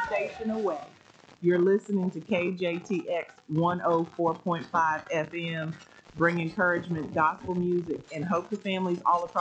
station away. You're listening to KJTX 104.5 FM, bring encouragement, gospel music, and hope to families all across